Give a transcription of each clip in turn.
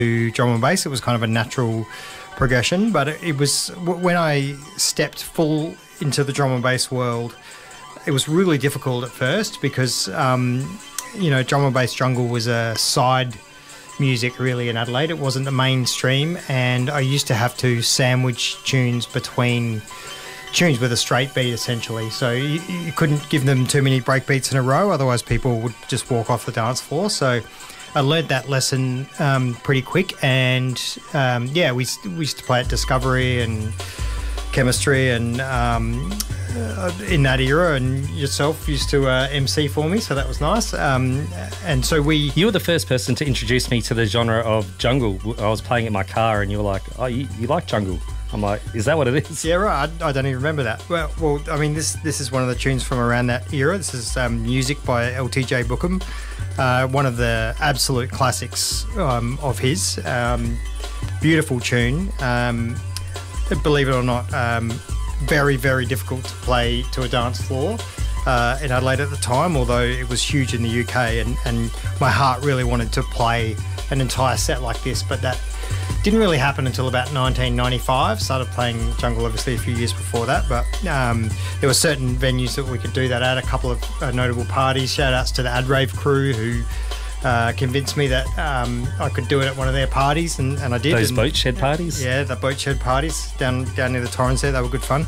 to drum and bass. It was kind of a natural progression, but it was when I stepped full into the drum and bass world, it was really difficult at first because, drum and bass jungle was a side music really in Adelaide. It wasn't the mainstream, and I used to have to sandwich tunes between tunes with a straight beat essentially. So you couldn't give them too many break beats in a row, otherwise people would just walk off the dance floor. So I learned that lesson pretty quick, and we used to play at Discovery and Chemistry and in that era, and yourself used to MC for me, so that was nice. And so You were the first person to introduce me to the genre of jungle. I was playing it in my car and you were like, oh, you like jungle? I'm like, is that what it is? Yeah, right. I don't even remember that. Well, I mean, this is one of the tunes from around that era. This is music by LTJ Bookham, one of the absolute classics of his. Beautiful tune. Believe it or not, very, very difficult to play to a dance floor in Adelaide at the time, although it was huge in the UK, and my heart really wanted to play an entire set like this, but that didn't really happen until about 1995. Started playing jungle obviously a few years before that, but there were certain venues that we could do that at, a couple of notable parties. Shout outs to the Adrave crew who convinced me that I could do it at one of their parties, and I did. Those boat shed parties? Yeah, the boat shed parties down near the Torrens there. They were good fun.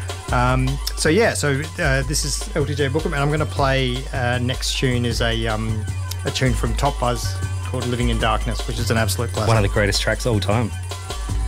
This is LTJ Bookham, and I'm going to play next tune is a tune from Top Buzz called Living in Darkness, which is an absolute classic. One of the greatest tracks of all time.